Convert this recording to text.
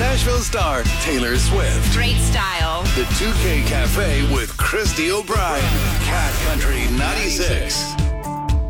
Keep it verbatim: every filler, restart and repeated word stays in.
Nashville star Taylor Swift. Great style. The two K Cafe with Christy O'Brien. Cat Country ninety-six.